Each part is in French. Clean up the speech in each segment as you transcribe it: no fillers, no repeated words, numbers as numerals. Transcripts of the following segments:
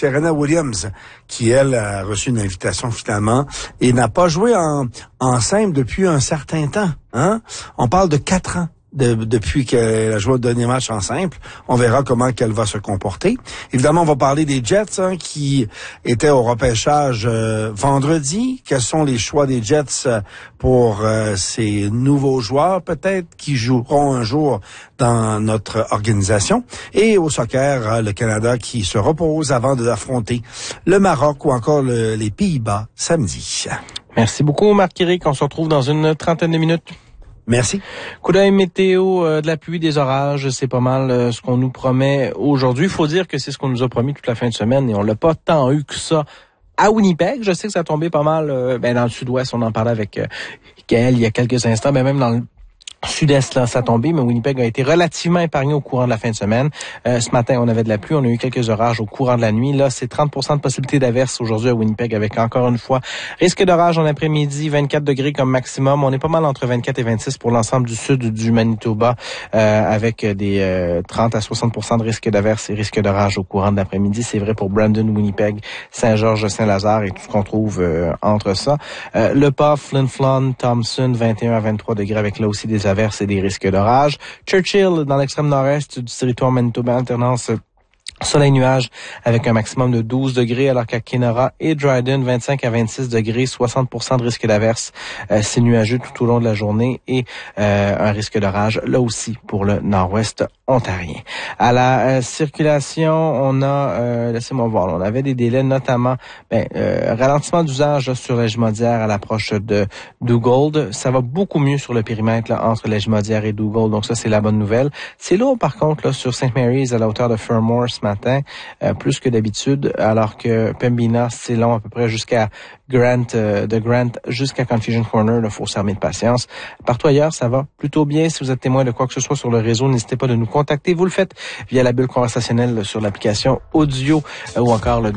Serena Williams, qui, elle, a reçu une invitation finalement et n'a pas joué en simple depuis un certain temps. Hein? On parle de 4 ans. Depuis qu'elle a joué le dernier match en simple. On verra comment qu'elle va se comporter. Évidemment, on va parler des Jets qui étaient au repêchage vendredi. Quels sont les choix des Jets pour ces nouveaux joueurs, peut-être, qui joueront un jour dans notre organisation? Et au soccer, le Canada qui se repose avant d'affronter le Maroc ou encore les Pays-Bas samedi. Merci beaucoup, Marc-Éric. On se retrouve dans une trentaine de minutes. Merci. Coup d'œil météo, de la pluie, des orages, c'est pas mal ce qu'on nous promet aujourd'hui. Il faut dire que c'est ce qu'on nous a promis toute la fin de semaine et on l'a pas tant eu que ça à Winnipeg. Je sais que ça a tombé pas mal dans le sud-ouest. On en parlait avec Gaël il y a quelques instants, mais même dans le sud-est, là, ça a tombé, mais Winnipeg a été relativement épargné au courant de la fin de semaine. Ce matin, on avait de la pluie, on a eu quelques orages au courant de la nuit. Là, c'est 30% de possibilité d'averse aujourd'hui à Winnipeg avec, encore une fois, risque d'orage en après-midi, 24 degrés comme maximum. On est pas mal entre 24 et 26 pour l'ensemble du sud du Manitoba, avec des 30 à 60% de risque d'averse et risque d'orage au courant de l'après-midi. C'est vrai pour Brandon, Winnipeg, Saint-Georges, Saint-Lazare et tout ce qu'on trouve entre ça. Le Pas, Flin Flon, Thompson, 21 à 23 degrés avec là aussi des averses et des risques d'orage. Churchill, dans l'extrême nord-est du territoire Manitoba, alternance soleil-nuage avec un maximum de 12 degrés, alors qu'à Kenora et Dryden, 25 à 26 degrés, 60% de risque d'averse. C'est nuageux tout au long de la journée et un risque d'orage là aussi pour le nord-ouest ontarien. À la circulation, on a, laissez-moi voir, on avait des délais notamment, ralentissement d'usage sur l'Edgemodière à l'approche de Duggold. Ça va beaucoup mieux sur le périmètre là, entre l'Edgemodière et Duggold, donc ça c'est la bonne nouvelle. C'est lourd par contre là sur St. Mary's à la hauteur de Fermor ce matin, plus que d'habitude, alors que Pembina, c'est long à peu près jusqu'à Grant, de Grant jusqu'à Confusion Corner, il faut s'armer de patience. Partout ailleurs, ça va plutôt bien. Si vous êtes témoin de quoi que ce soit sur le réseau, n'hésitez pas de nous contacter. Vous le faites via la bulle conversationnelle sur l'application audio ou encore le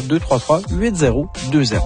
204-233-8020.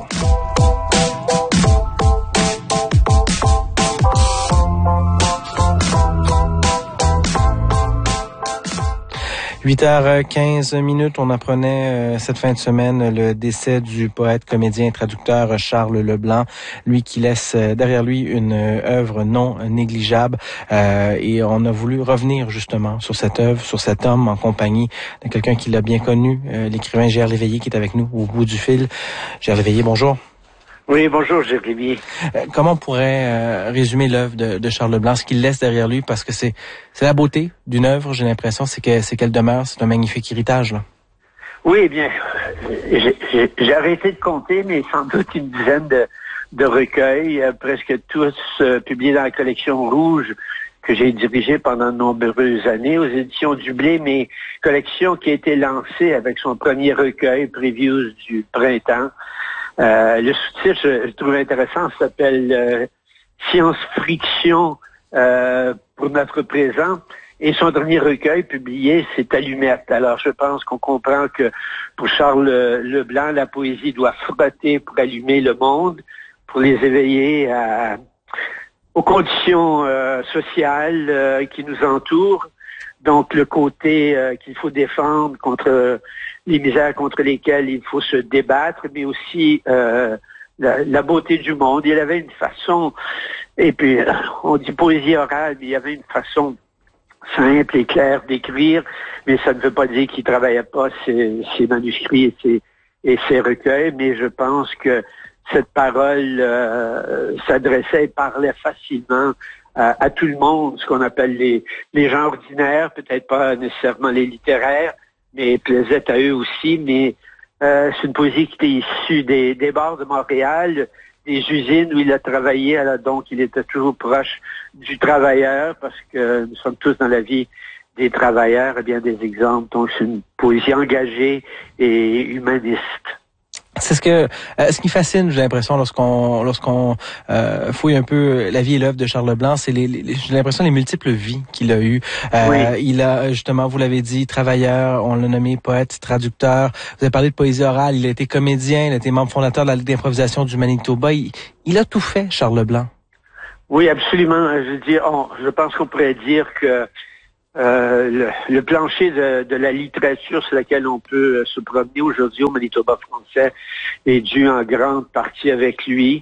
8h15, on apprenait cette fin de semaine le décès du poète, comédien et traducteur Charles Leblanc, lui qui laisse derrière lui une œuvre non négligeable, et on a voulu revenir justement sur cette œuvre, sur cet homme en compagnie de quelqu'un qui l'a bien connu, l'écrivain Gérard Léveillé qui est avec nous au bout du fil. Gérard Léveillé, bonjour. Oui, bonjour, Jérémy. Comment on pourrait résumer l'œuvre de Charles Leblanc, ce qu'il laisse derrière lui, parce que c'est la beauté d'une œuvre, j'ai l'impression, c'est qu'elle demeure, c'est un magnifique héritage, là. Oui, eh bien, j'ai arrêté de compter, mais sans doute une dizaine de recueils, presque tous publiés dans la collection Rouge, que j'ai dirigée pendant de nombreuses années aux éditions du Blé, mais collection qui a été lancée avec son premier recueil, Previews du printemps. Le sous-titre, je trouve intéressant, s'appelle Science-Friction pour notre présent. Et son dernier recueil publié, c'est Allumette. Alors, je pense qu'on comprend que pour Charles Leblanc, la poésie doit frotter pour allumer le monde, pour les éveiller aux conditions sociales qui nous entourent. Donc, le côté qu'il faut défendre contre les misères contre lesquelles il faut se débattre, mais aussi la beauté du monde. Il avait une façon, et puis on dit poésie orale, mais il y avait une façon simple et claire d'écrire, mais ça ne veut pas dire qu'il travaillait pas ses manuscrits et ses recueils, mais je pense que cette parole s'adressait et parlait facilement à tout le monde, ce qu'on appelle les gens ordinaires, peut-être pas nécessairement les littéraires, mais plaisait à eux aussi, mais c'est une poésie qui était issue des bars de Montréal, des usines où il a travaillé, alors donc il était toujours proche du travailleur, parce que nous sommes tous dans la vie des travailleurs, et bien des exemples, donc c'est une poésie engagée et humaniste. C'est ce qui fascine, j'ai l'impression, lorsqu'on fouille un peu la vie et l'œuvre de Charles Leblanc, c'est j'ai l'impression les multiples vies qu'il a eues. Oui. Il a, justement, vous l'avez dit, travailleur, on l'a nommé poète, traducteur. Vous avez parlé de poésie orale, il a été comédien, il a été membre fondateur de la Ligue d'improvisation du Manitoba. Il a tout fait, Charles Leblanc. Oui, absolument. Je pense qu'on pourrait dire que le plancher de la littérature sur laquelle on peut se promener aujourd'hui au Manitoba français est dû en grande partie avec lui.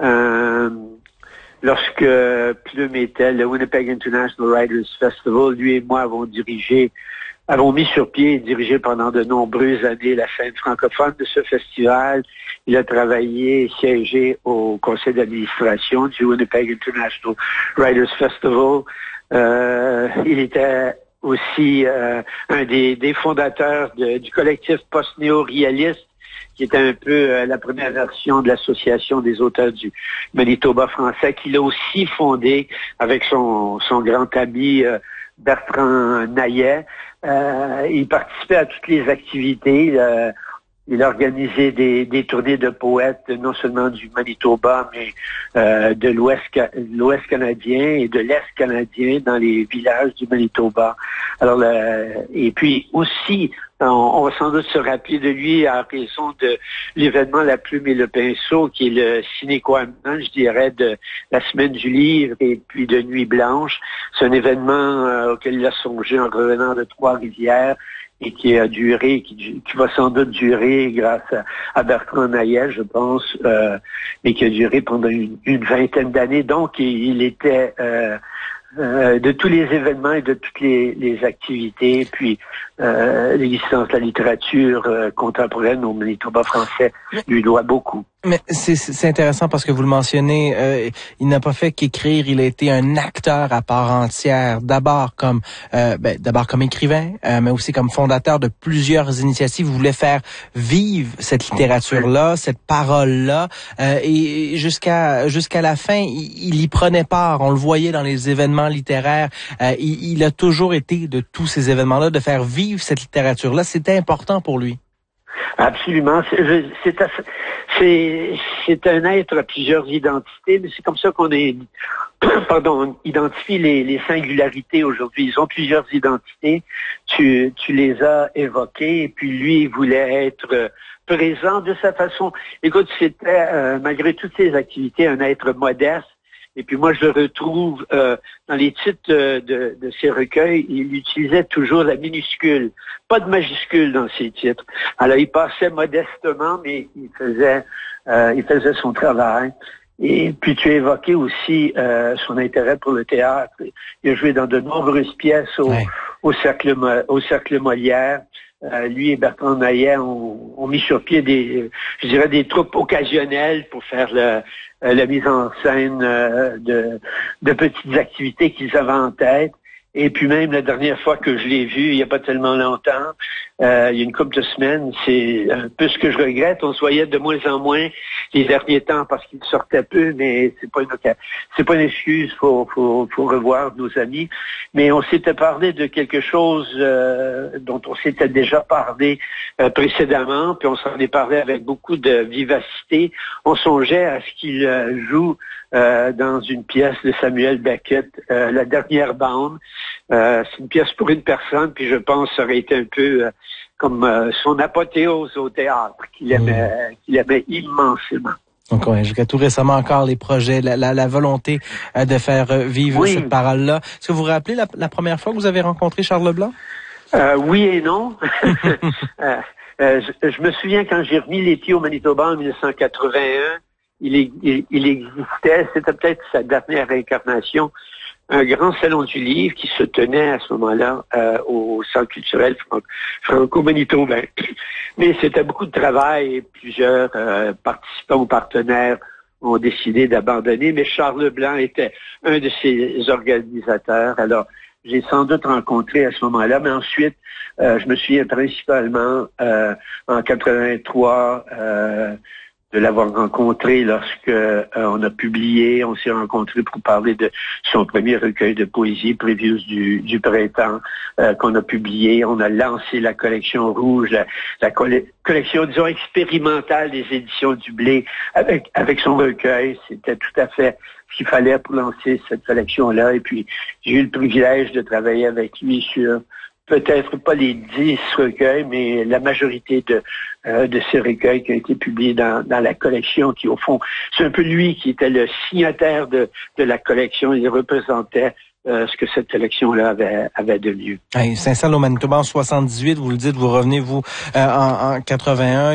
Lorsque Plume était le Winnipeg International Writers Festival, lui et moi avons mis sur pied et dirigé pendant de nombreuses années la scène francophone de ce festival. Il a travaillé et siégé au conseil d'administration du Winnipeg International Writers Festival. Il était aussi un des fondateurs du collectif post-néo-réaliste, qui était un peu la première version de l'Association des auteurs du Manitoba français, qu'il a aussi fondé avec son grand ami Bertrand Naillet. Il participait à toutes les activités. Il a organisé des tournées de poètes, non seulement du Manitoba, mais de l'Ouest canadien et de l'Est canadien dans les villages du Manitoba. Alors, et puis aussi, on va sans doute se rappeler de lui à raison de l'événement La Plume et le Pinceau, qui est le sine qua non, je dirais, de la Semaine du Livre et puis de Nuit Blanche. C'est un événement auquel il a songé en revenant de Trois-Rivières et qui a duré, qui va sans doute durer grâce à Bertrand Naillet, je pense, et qui a duré pendant une vingtaine d'années. Donc, il était de tous les événements et de toutes les activités, puis l'existence de la littérature contemporaine au Manitoba français lui doit beaucoup. Mais c'est intéressant parce que vous le mentionnez, il n'a pas fait qu'écrire, il a été un acteur à part entière, d'abord comme écrivain, mais aussi comme fondateur de plusieurs initiatives. Il voulait faire vivre cette littérature-là, cette parole-là, et jusqu'à la fin, il y prenait part. On le voyait dans les événements littéraires. Il a toujours été de tous ces événements-là, de faire vivre cette littérature-là. C'était important pour lui. Absolument. C'est un être à plusieurs identités, mais c'est comme ça qu'on identifie les singularités aujourd'hui. Ils ont plusieurs identités. Tu les as évoquées, et puis lui, il voulait être présent de sa façon. Écoute, c'était, malgré toutes ses activités, un être modeste. Et puis moi, je le retrouve dans les titres de ses recueils, il utilisait toujours la minuscule, pas de majuscule dans ses titres. Alors, il passait modestement, mais il faisait son travail. Et puis, tu as évoqué aussi son intérêt pour le théâtre. Il a joué dans de nombreuses pièces au Cercle Molière. Lui et Bertrand Naillet ont mis sur pied des troupes occasionnelles pour faire la mise en scène de petites activités qu'ils avaient en tête. Et puis même la dernière fois que je l'ai vu, il n'y a pas tellement longtemps, il y a une couple de semaines, c'est un peu ce que je regrette. On se voyait de moins en moins les derniers temps parce qu'il sortait peu, mais c'est pas une excuse. Faut revoir nos amis. Mais on s'était parlé de quelque chose dont on s'était déjà parlé précédemment, puis on s'en est parlé avec beaucoup de vivacité. On songeait à ce qu'il joue dans une pièce de Samuel Beckett, La Dernière Bande. C'est une pièce pour une personne, puis je pense que ça aurait été un peu comme son apothéose au théâtre, qu'il aimait immensément. Donc, ouais, jusqu'à tout récemment encore, les projets, la volonté de faire vivre cette parole-là. Est-ce que vous vous rappelez la première fois que vous avez rencontré Charles Leblanc? Oui et non. Je me souviens quand j'ai remis les pieds au Manitoba en 1981, il existait, c'était peut-être sa dernière incarnation, un grand salon du livre qui se tenait à ce moment-là au Centre culturel franco-manitobain. Mais c'était beaucoup de travail et plusieurs participants ou partenaires ont décidé d'abandonner, mais Charles Leblanc était un de ses organisateurs. Alors, j'ai sans doute rencontré à ce moment-là, mais ensuite, je me souviens principalement en 83 de l'avoir rencontré lorsque on a publié, on s'est rencontrés pour parler de son premier recueil de poésie, Previews du printemps, qu'on a publié. On a lancé la collection rouge, la collection, disons, expérimentale des éditions du Blé avec son recueil. C'était tout à fait ce qu'il fallait pour lancer cette collection-là. Et puis, j'ai eu le privilège de travailler avec lui sur peut-être pas les 10 recueils, mais la majorité de ces recueils qui ont été publiés dans la collection, qui au fond, c'est un peu lui qui était le signataire de la collection. Il représentait ce que cette élection-là avait de lieu. Hey, Saint-Saul au Manitoba en 78, vous le dites, vous revenez, vous, en 81.